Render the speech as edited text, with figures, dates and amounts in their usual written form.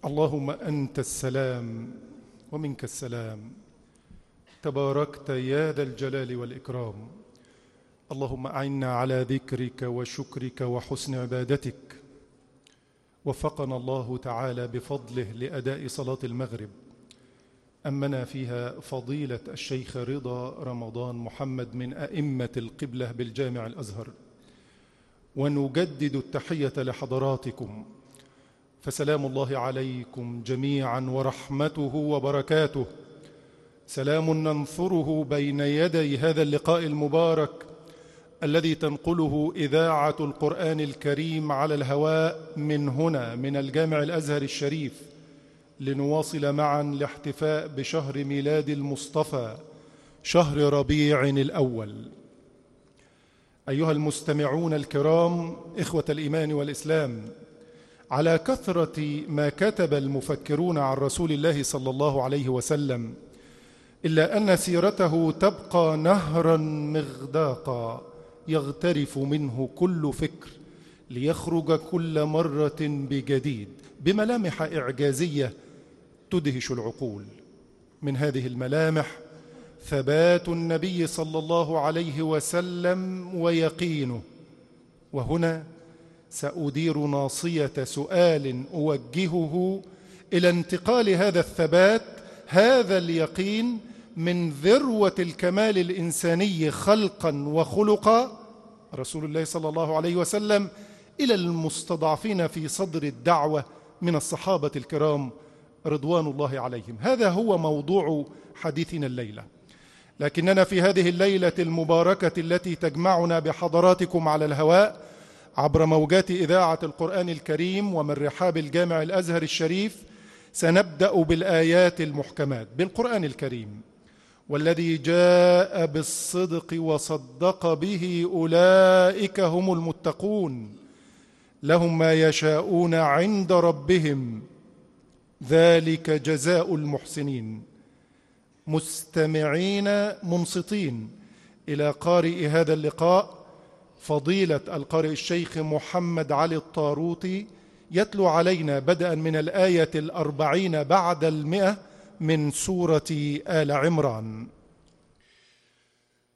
اللهم أنت السلام ومنك السلام، تباركت يا ذا الجلال والإكرام. اللهم أعنا على ذكرك وشكرك وحسن عبادتك. وفقنا الله تعالى بفضله لأداء صلاة المغرب، أمنا فيها فضيلة الشيخ رضا رمضان محمد من أئمة القبلة بالجامع الأزهر، ونجدد التحية لحضراتكم، فسلام الله عليكم جميعا ورحمته وبركاته. سلام ننثره بين يدي هذا اللقاء المبارك الذي تنقله إذاعة القرآن الكريم على الهواء من هنا من الجامع الأزهر الشريف، لنواصل معا الاحتفاء بشهر ميلاد المصطفى، شهر ربيع الأول. أيها المستمعون الكرام، إخوة الإيمان والإسلام، على كثرة ما كتب المفكرون عن رسول الله صلى الله عليه وسلم، إلا أن سيرته تبقى نهرا مغداقا يغترف منه كل فكر ليخرج كل مرة بجديد بملامح إعجازية تدهش العقول. من هذه الملامح ثبات النبي صلى الله عليه وسلم ويقينه. وهنا سأدير ناصية سؤال أوجهه إلى انتقال هذا الثبات، هذا اليقين، من ذروة الكمال الإنساني خلقا وخلقا رسول الله صلى الله عليه وسلم، إلى المستضعفين في صدر الدعوة من الصحابة الكرام رضوان الله عليهم. هذا هو موضوع حديثنا الليلة، لكننا في هذه الليلة المباركة التي تجمعنا بحضراتكم على الهواء عبر موجات إذاعة القرآن الكريم ومن رحاب الجامع الأزهر الشريف، سنبدأ بالآيات المحكمات بالقرآن الكريم. والذي جاء بالصدق وصدق به أولئك هم المتقون، لهم ما يشاءون عند ربهم، ذلك جزاء المحسنين. مستمعين منصتين إلى قارئ هذا اللقاء فضيلة القارئ الشيخ محمد علي الطاروطي، يتلو علينا بدءا من الآية 40 بعد 100 من سورة آل عمران.